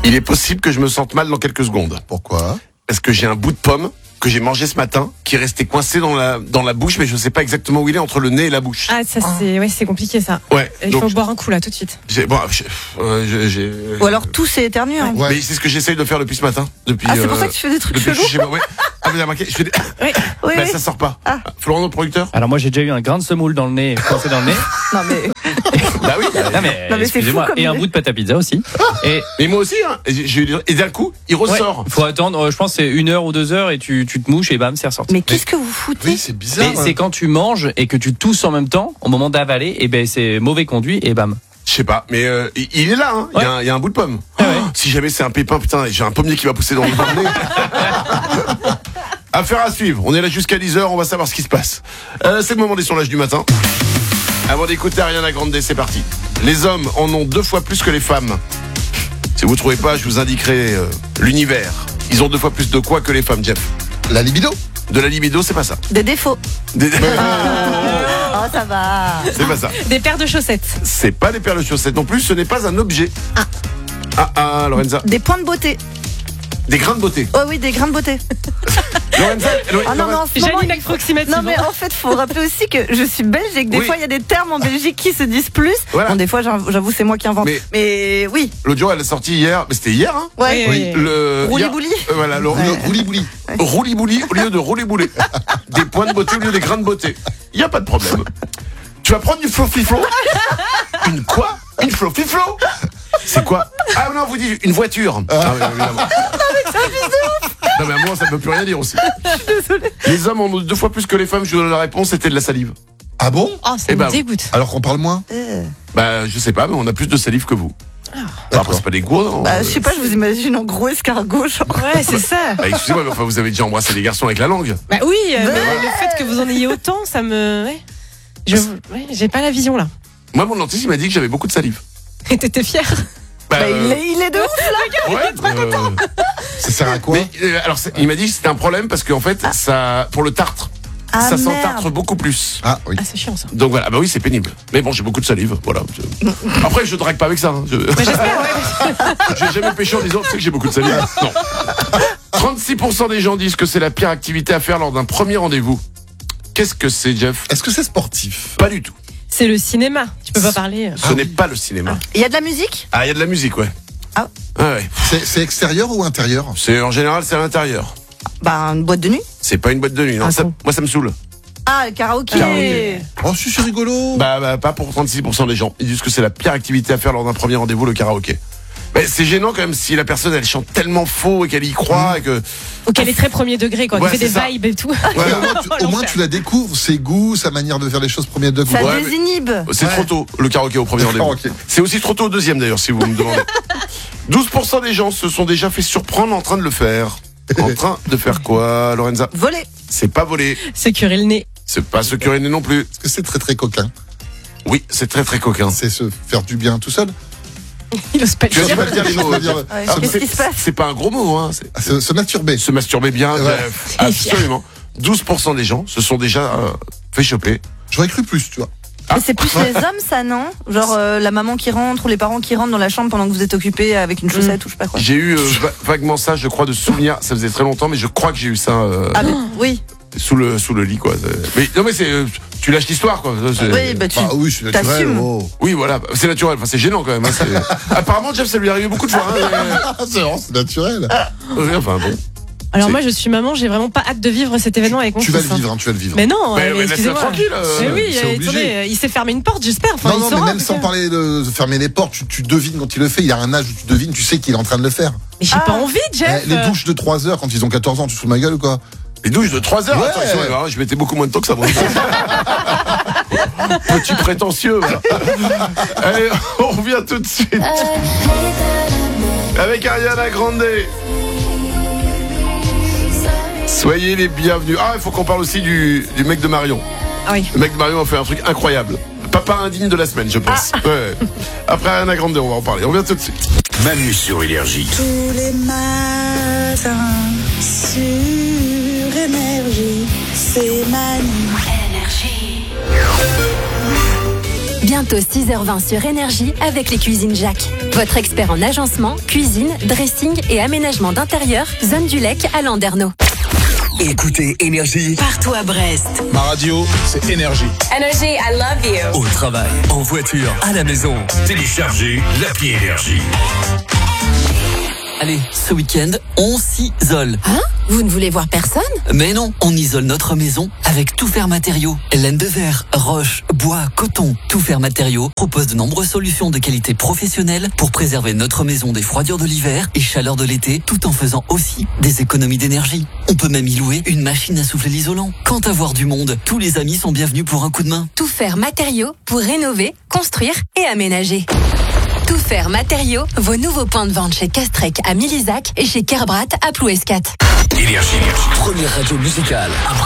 Il est possible que je me sente mal dans quelques secondes. Pourquoi ? Parce que j'ai un bout de pomme que j'ai mangé ce matin, qui est resté coincé dans la bouche, mais je sais pas exactement où il est entre le nez et la bouche. Ah, ça c'est compliqué ça. Ouais. Il faut boire un coup là tout de suite. Ou alors tous c'est éternué. Hein. Ouais. Mais c'est ce que j'essaye de faire depuis ce matin. Depuis, C'est pour ça que tu fais des trucs depuis que je chelous. suis chez moi. Ouais. Ah, vous avez remarqué, je fais des... Oui, Ben, oui. ça sort pas. Ah. Florent, notre producteur. Alors moi j'ai déjà eu un grain de semoule dans le nez, coincé dans le nez. Non mais Bah oui. Non mais, Non, mais c'est excusez-moi. fou comme Et un idée. bout de pâte à pizza aussi. Et Mais moi aussi, hein. Et d'un coup, il ressort. faut attendre, je pense que c'est 1 heure ou 2 heures et tu te mouches et bam c'est ressorti. mais qu'est-ce que vous foutez? Oui, c'est bizarre. Mais c'est quand tu manges et que tu tousses en même temps, au moment d'avaler, et ben c'est mauvais conduit et bam. Je sais pas, mais il est là, hein. Ouais. Il y a un bout de pomme. Ah ouais. Si jamais c'est un pépin, putain, j'ai un pommier qui va pousser dans le nez. Affaire à suivre. On est là jusqu'à 10h, on va savoir ce qui se passe. C'est le moment des sondages du matin. Avant d'écouter Ariana Grande, c'est parti. Les hommes en ont 2 fois plus que les femmes. Si vous trouvez pas, je vous indiquerai l'univers. Ils ont 2 fois plus de quoi que les femmes, Jeff? La libido ? De la libido, c'est pas ça. Des défauts. Des- Oh ça va. C'est pas ça. Des paires de chaussettes. C'est pas des paires de chaussettes non plus, ce n'est pas un objet. Lorenza. Des points de beauté. Des grains de beauté. Oh oui, des grains de beauté. Lorenza, Ah non mais en ce moment. Janine approximative. Non mais en fait, faut rappeler aussi que je suis belge et que des Oui. fois il y a des termes en Belgique qui se disent plus. Voilà. Bon, des fois j'avoue c'est moi qui invente. Mais oui. L'autre jour, elle est sortie hier. Mais c'était hier, hein? Ouais. Oui. Le Rouli-bouli. Voilà, le Rouli-bouli. rouli-bouli au lieu de rouler-bouler. Des points de beauté au lieu des grains de beauté. Il y a pas de problème. Tu vas prendre du flofiflo? Une quoi? Une flofiflo? C'est quoi? Ah non, vous dites une voiture. Ah oui, évidemment. Non mais à moi ça ne peut plus rien dire aussi. Les hommes en ont 2 fois plus que les femmes. Je vous donne la réponse, c'était de la salive. Ah bon ? Oh, ça Eh me ben, dégoûte. Alors qu'on parle moins ? Bah je sais pas, mais on a plus de salive que vous. Après c'est pas des gros, non? Bah, je sais pas, je vous imagine en gros escargot. Genre. Ouais, c'est ça. Bah, excusez-moi, mais enfin vous avez déjà embrassé les garçons avec la langue. Bah oui, mais le fait que vous en ayez autant, ça me. Ouais. J'ai pas la vision là. Moi mon dentiste il m'a dit que j'avais beaucoup de salive. Et t'étais fier? Bah, Bah, il est de ouf. ouais, Ça sert à quoi ? mais, alors il m'a dit que c'était un problème parce qu'en fait ça pour le tartre Ah, ça merde. s'entartre beaucoup plus. Ah oui. Ah, c'est chiant ça. Donc voilà, bah oui c'est pénible. Mais bon j'ai beaucoup de salive, voilà. Après je drague pas avec ça. Hein. J'espère, ouais. J'ai jamais péché en disant tu sais que j'ai beaucoup de salive. Non. 36% des gens disent que c'est la pire activité à faire lors d'un premier rendez-vous. Qu'est-ce que c'est, Jeff? Est-ce que c'est sportif ? Pas du tout. C'est le cinéma. Tu peux pas parler. Ce n'est pas le cinéma. Il y a de la musique? Ah, il y a de la musique, ouais. Ah. Ouais. C'est extérieur ou intérieur ? C'est en général c'est à l'intérieur. Bah, une boîte de nuit. C'est pas une boîte de nuit. Non, Ah, ça, bon. moi ça me saoule. Ah, le karaoké. Karaoké. Oh, c'est rigolo. Bah pas pour 36% des gens. Ils disent que c'est la pire activité à faire lors d'un premier rendez-vous, le karaoké. Mais c'est gênant quand même si la personne elle chante tellement faux et qu'elle y croit et que. Ou qu'elle est très premier degré, quoi. Ouais, Qui fait des c'est ça. vibes et tout. Voilà. Au moins, tu la découvres, ses goûts, sa manière de faire les choses premier degré. Ça Ouais, mais- désinhibe. C'est trop tôt, le karaoké au premier rendez-vous. Karaoké. C'est aussi trop tôt au deuxième d'ailleurs, si vous me demandez. 12% des gens se sont déjà fait surprendre en train de le faire. En train de faire quoi, Lorenza? Voler. C'est pas voler. Se curer le nez. C'est pas se curer le nez non plus. Est-ce que c'est très très coquin ? Oui, c'est très très coquin. C'est se faire du bien tout seul ? Il ose pas le Tu vas dire. pas le dire les mots. Ouais, Ah, qu'est-ce qui se passe? C'est pas un gros mot, hein. C'est Se masturber. se masturber bien. Ouais. Absolument. 12% des gens se sont déjà fait choper. J'aurais cru plus, tu vois. Mais c'est plus les hommes, ça, non? Genre la maman qui rentre ou les parents qui rentrent dans la chambre pendant que vous êtes occupés avec une chaussette ou je sais pas quoi. J'ai eu vaguement ça, je crois, de souvenir. Ça faisait très longtemps, mais je crois que j'ai eu ça Ah, mais, oui. sous le lit, quoi. Mais non, mais c'est tu lâches l'histoire, quoi. C'est- Oui, bah tu. Ah oui, c'est naturel. T'assumes. Oh. Oui, voilà, c'est naturel. Enfin, c'est gênant quand même. Hein, apparemment, Jeff, ça lui est arrivé beaucoup de fois. Hein, Ah, c'est naturel. enfin bon. Alors C'est- moi, je suis maman, j'ai vraiment pas hâte de vivre cet événement avec mon Tu vas fils, le hein. vivre, hein, tu vas le vivre. Mais non, Mais laisse-le excusez-moi. tranquille, Mais oui, c'est obligé. attendez, il s'est fermé une porte, j'espère. Enfin, Non, il non, saura, mais même parce sans que- parler de fermer les portes, tu devines quand il le fait. Il a un âge où tu devines, tu sais qu'il est en train de le faire. Mais j'ai pas envie, Jeff. Les douches de 3 heures quand ils ont 14 ans, tu te fous de ma gueule ou quoi ? Les douches de 3 heures. Ouais. Attends, excusez-moi, je mettais beaucoup moins de temps que ça. Bon. Petit prétentieux. Voilà. Allez, on revient tout de suite avec Ariana Grande. Soyez les bienvenus. Ah, il faut qu'on parle aussi du mec de Marion. Ah oui. Le mec de Marion a fait un truc incroyable. Papa indigne de la semaine, je pense. Ouais. Après Ariana Grande, on va en parler. On revient tout de suite. Manu sur Énergie. Tous les matins sur Énergie, c'est Manu. Bientôt 6h20 sur Énergie avec les Cuisines Jacques. Votre expert en agencement, cuisine, dressing et aménagement d'intérieur, zone du Lec à Landerneau. Écoutez Énergie. Partout à Brest. Ma radio, c'est Énergie. Énergie, I love you. Au travail, en voiture, à la maison. Téléchargez l'appli Énergie. Allez, ce week-end, on s'isole. Hein? Vous ne voulez voir personne? Mais non, on isole notre maison avec Tout Faire Matériaux. Laine de verre, roche, bois, coton. Tout Faire Matériaux propose de nombreuses solutions de qualité professionnelle pour préserver notre maison des froidures de l'hiver et chaleur de l'été, tout en faisant aussi des économies d'énergie. On peut même y louer une machine à souffler l'isolant. Quant à voir du monde, tous les amis sont bienvenus pour un coup de main. Tout Faire Matériaux pour rénover, construire et aménager. Tout Faire Matériaux, vos nouveaux points de vente chez Castrec à Milizac et chez Kerbrat à Plouescat. Énergie. Première radio musicale.